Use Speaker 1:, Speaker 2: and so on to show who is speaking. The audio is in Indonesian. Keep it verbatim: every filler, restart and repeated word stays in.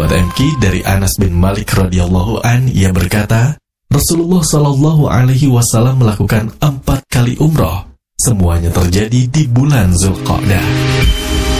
Speaker 1: Sobat M K, dari Anas bin Malik radhiyallahu an, ia berkata, Rasulullah shallallahu alaihi wasallam melakukan empat kali umroh. Semuanya terjadi di bulan Zulqa'dah.